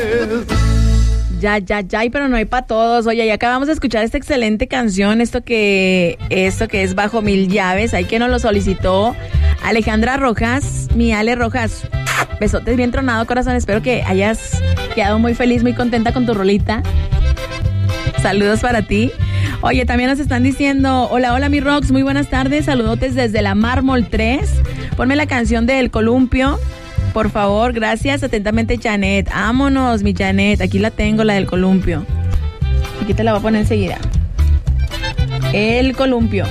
Ya, pero no hay para todos. Oye, ya acabamos de escuchar esta excelente canción, esto que es Bajo Mil Llaves. Ahí que nos lo solicitó Alejandra Rojas, mi Ale Rojas. Besotes bien tronado, corazón. Espero que hayas quedado muy feliz, muy contenta con tu rolita. Saludos para ti. Oye, también nos están diciendo, hola mi Rox, muy buenas tardes, saludotes desde la Mármol 3. Ponme la canción de El Columpio, por favor, gracias, atentamente Janet. Vámonos, mi Janet, aquí la tengo, la del Columpio. Aquí te la voy a poner enseguida. El Columpio.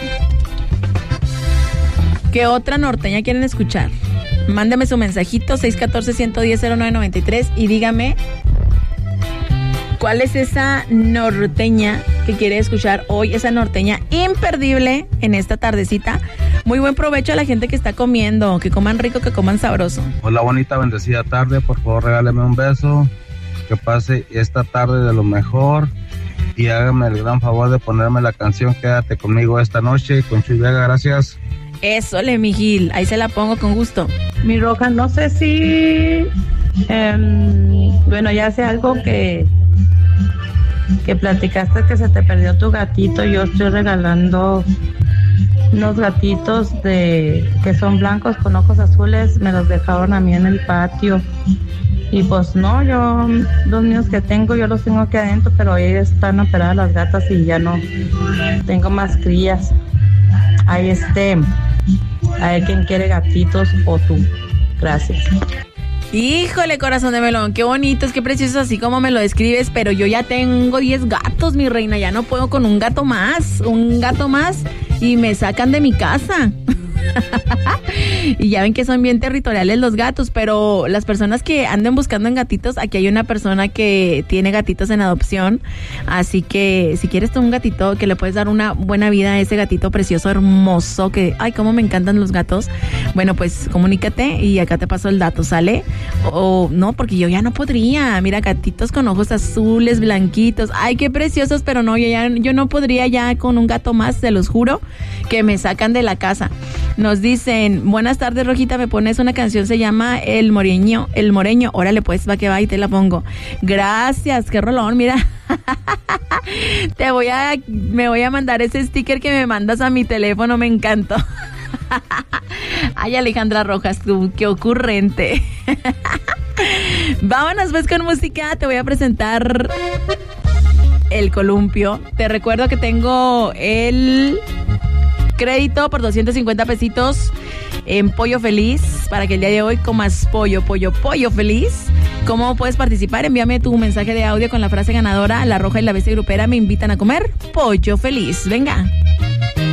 ¿Qué otra norteña quieren escuchar? Mándame su mensajito, 614-110-0993 y dígame cuál es esa norteña que quiere escuchar hoy, esa norteña imperdible en esta tardecita. Muy buen provecho a la gente que está comiendo, que coman rico, que coman sabroso. Hola, bonita, bendecida tarde, por favor regáleme un beso, que pase esta tarde de lo mejor y hágame el gran favor de ponerme la canción Quédate Conmigo esta noche con Chuy Vega, gracias. Eso, mi Gil, ahí se la pongo con gusto. Mi Roja, no sé si, bueno, ya sé algo que platicaste que se te perdió tu gatito. Yo estoy regalando unos gatitos que son blancos con ojos azules, me los dejaron a mí en el patio y pues no, los míos que tengo, yo los tengo aquí adentro, pero ahí están operadas las gatas y ya no tengo más crías. Ahí hay quien quiere gatitos o tú. Gracias. Híjole, corazón de melón, qué bonitos, qué preciosos, así como me lo describes, pero yo ya tengo 10 gatos, mi reina, ya no puedo con un gato más y me sacan de mi casa. Y ya ven que son bien territoriales los gatos, pero las personas que anden buscando en gatitos, aquí hay una persona que tiene gatitos en adopción, así que si quieres tú un gatito que le puedes dar una buena vida a ese gatito precioso, hermoso, que ay, cómo me encantan los gatos, bueno, pues comunícate y acá te paso el dato, ¿sale? O no, porque yo ya no podría, mira, gatitos con ojos azules, blanquitos, ay, qué preciosos, pero no, yo no podría ya con un gato más, se los juro, que me sacan de la casa. Nos dicen, buenas tardes, Rojita, me pones una canción, se llama El Moreño, órale pues, va que va y te la pongo. Gracias, qué rolón, mira. Me voy a mandar ese sticker que me mandas a mi teléfono, me encantó. Ay, Alejandra Rojas, tú, qué ocurrente. Vámonos pues con música, te voy a presentar El Columpio. Te recuerdo que tengo el crédito por 250 pesitos en Pollo Feliz para que el día de hoy comas pollo feliz. ¿Cómo puedes participar? Envíame tu mensaje de audio con la frase ganadora. La Roja y la Bestia Grupera me invitan a comer pollo feliz. Venga.